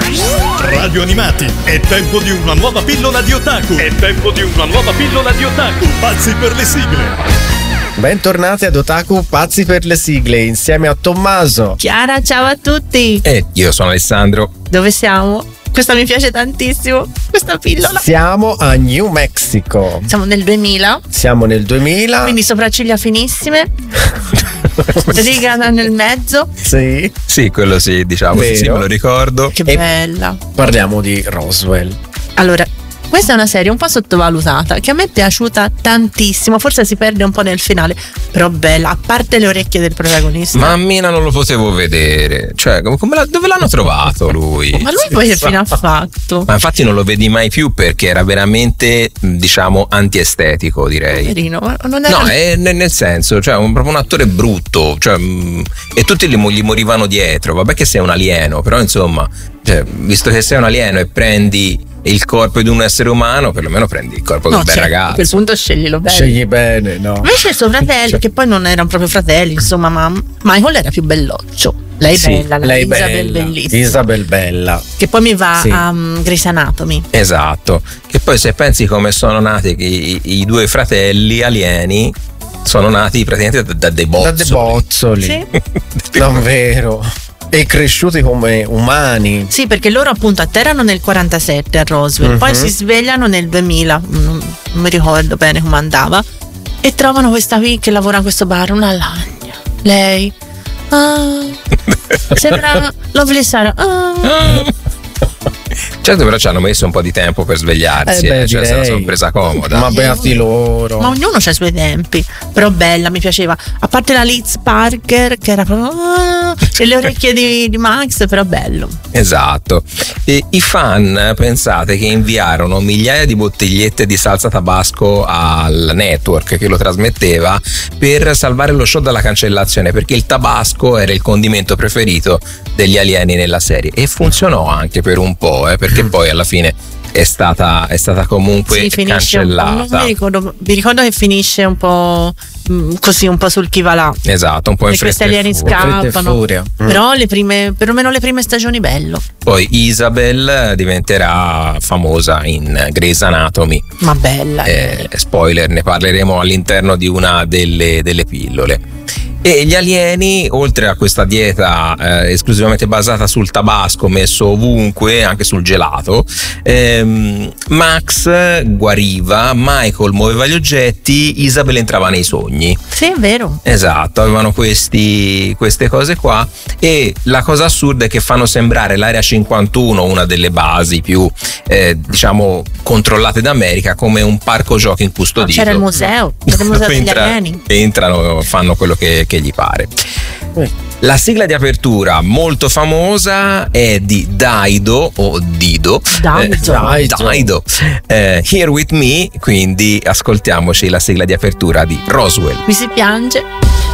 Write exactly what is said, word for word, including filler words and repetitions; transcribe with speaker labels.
Speaker 1: Radio Animati, è tempo di una nuova pillola di otaku. È tempo di una nuova pillola di otaku. Pazzi per le sigle.
Speaker 2: Bentornati ad Otaku Pazzi per le sigle insieme a Tommaso.
Speaker 3: Chiara, ciao a tutti.
Speaker 4: E io sono Alessandro.
Speaker 3: Dove siamo? Questa mi piace tantissimo, questa pillola.
Speaker 2: Siamo a New Mexico.
Speaker 3: Siamo nel duemila.
Speaker 2: Siamo nel duemila.
Speaker 3: Quindi sopracciglia finissime. Riga nel mezzo.
Speaker 2: Sì.
Speaker 4: Sì, quello sì, diciamo,
Speaker 2: Vero.
Speaker 4: sì, me lo ricordo.
Speaker 3: Che
Speaker 2: E
Speaker 3: bella.
Speaker 2: Parliamo di Roswell.
Speaker 3: Allora, questa è una serie un po' sottovalutata, che a me è piaciuta tantissimo, forse si perde un po' nel finale, però bella, a parte le orecchie del protagonista.
Speaker 4: Ma a Mina non lo potevo vedere. Cioè, come, come la- dove l'hanno trovato lui?
Speaker 3: Ma lui poi che fine ha fatto?
Speaker 4: Ma infatti non lo vedi mai più perché era veramente, diciamo, antiestetico, direi.
Speaker 3: Poverino, ma non era...
Speaker 4: No, è nel nel senso, cioè un, proprio un attore brutto, cioè, mh, e tutti gli, mo- gli morivano dietro. Vabbè che sei un alieno, però insomma, cioè, visto che sei un alieno e prendi il corpo di un essere umano, perlomeno prendi il corpo
Speaker 3: No,
Speaker 4: di un bel
Speaker 3: cioè,
Speaker 4: ragazzo.
Speaker 3: a quel punto sceglilo bene.
Speaker 2: Scegli bene, no?
Speaker 3: Invece suo fratello,
Speaker 2: Cioè-
Speaker 3: che poi non erano proprio fratelli, insomma, ma Michael era più belloccio. Lei
Speaker 4: Sì,
Speaker 3: bella, la
Speaker 2: Lei
Speaker 3: Isabel
Speaker 2: bella.
Speaker 3: bellissima.
Speaker 2: Isabel bella.
Speaker 3: Che poi mi va
Speaker 2: Sì.
Speaker 3: a um, Grey's Anatomy.
Speaker 4: Esatto, che poi se pensi come sono nati i, i due fratelli alieni, sono nati praticamente da, da dei bozzoli.
Speaker 2: Da dei bozzoli.
Speaker 3: Sì.
Speaker 2: Davvero. E cresciuti come umani.
Speaker 3: Sì, perché loro appunto atterrano nel quarantasette a Roswell,
Speaker 2: Mhm.
Speaker 3: poi si svegliano nel duemila, non, non mi ricordo bene come andava, e trovano questa qui che lavora a questo bar, una lagna. Lei, ah, sembra Lovely Sarah. Ah.
Speaker 4: Certo, però ci hanno messo un po' di tempo per svegliarsi,
Speaker 2: Eh beh,
Speaker 4: eh, cioè se la
Speaker 2: direi.
Speaker 4: sono presa comoda.
Speaker 2: Ma beati loro.
Speaker 3: Ma ognuno ha i suoi tempi, però bella, mi piaceva. A parte la Liz Parker, che era proprio ah, e le orecchie di, di Max, però bello.
Speaker 4: Esatto. E i fan, pensate che inviarono migliaia di bottigliette di salsa tabasco al network che lo trasmetteva per salvare lo show dalla cancellazione, perché il tabasco era il condimento preferito degli alieni nella serie, e funzionò anche per un po', eh, perché poi alla fine è stata, è stata comunque
Speaker 3: Sì, finisce un po',
Speaker 4: cancellata.
Speaker 3: non mi ricordo, mi ricordo che finisce un po' mh, così, un po' sul chi va là.
Speaker 4: Esatto, un po' in
Speaker 3: E questi
Speaker 4: fretta e
Speaker 3: alieni
Speaker 4: furia.
Speaker 2: Fretta e
Speaker 3: scappano.
Speaker 2: furia. Mm.
Speaker 3: Però le prime, perlomeno le prime stagioni bello.
Speaker 4: Poi Isabel diventerà famosa in Grey's Anatomy.
Speaker 3: Ma bella.
Speaker 4: Eh, spoiler, ne parleremo all'interno di una delle, delle pillole. E gli alieni, oltre a questa dieta eh, esclusivamente basata sul tabasco messo ovunque, anche sul gelato, ehm, Max guariva, Michael muoveva gli oggetti, Isabel entrava nei sogni.
Speaker 3: Sì, è vero.
Speaker 4: Esatto, avevano questi, queste cose qua, e la cosa assurda è che fanno sembrare l'Area cinquantuno, una delle basi più eh, diciamo controllate d'America, come un parco giochi incustodito.
Speaker 3: C'era il museo, c'era il museo degli
Speaker 4: Entra-
Speaker 3: alieni.
Speaker 4: entrano, fanno quello che, che gli pare.
Speaker 2: Eh.
Speaker 4: La sigla di apertura molto famosa è di Dido o Dido.
Speaker 3: Dido.
Speaker 4: Eh, Dido. Eh, Here With Me, quindi ascoltiamoci la sigla di apertura di Roswell.
Speaker 3: Mi si piange.